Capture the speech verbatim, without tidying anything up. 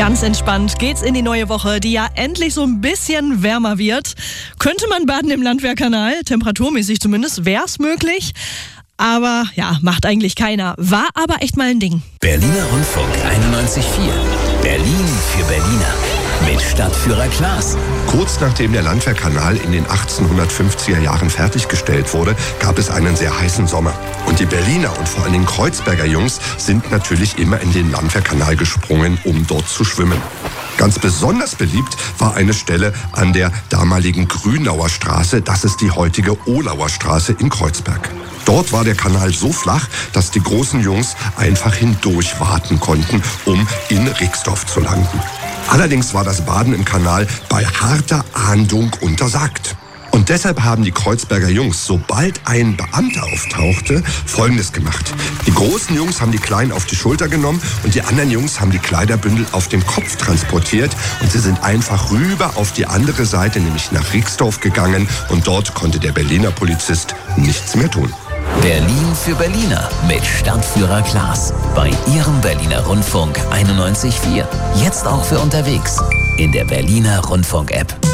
Ganz entspannt geht's in die neue Woche, die ja endlich so ein bisschen wärmer wird. Könnte man baden im Landwehrkanal, temperaturmäßig zumindest, wär's möglich. Aber ja, macht eigentlich keiner. War aber echt mal ein Ding. Berliner Rundfunk einundneunzig Komma vier. Berlin für Berliner. Mit Stadtführer Klaas. Kurz nachdem der Landwehrkanal in den achtzehnhundertfünfziger Jahren fertiggestellt wurde, gab es einen sehr heißen Sommer. Und die Berliner und vor allem den Kreuzberger Jungs sind natürlich immer in den Landwehrkanal gesprungen, um dort zu schwimmen. Ganz besonders beliebt war eine Stelle an der damaligen Grünauer Straße, das ist die heutige Ohlauer Straße in Kreuzberg. Dort war der Kanal so flach, dass die großen Jungs einfach hindurch warten konnten, um in Rixdorf zu landen. Allerdings war das Baden im Kanal bei harter Ahndung untersagt. Und deshalb haben die Kreuzberger Jungs, sobald ein Beamter auftauchte, Folgendes gemacht. Die großen Jungs haben die Kleinen auf die Schulter genommen und die anderen Jungs haben die Kleiderbündel auf dem Kopf transportiert und sie sind einfach rüber auf die andere Seite, nämlich nach Rixdorf gegangen und dort konnte der Berliner Polizist nichts mehr tun. Berlin für Berliner mit Stadtführer Klaas. Bei Ihrem Berliner Rundfunk einundneunzig Komma vier. Jetzt auch für unterwegs in der Berliner Rundfunk-App.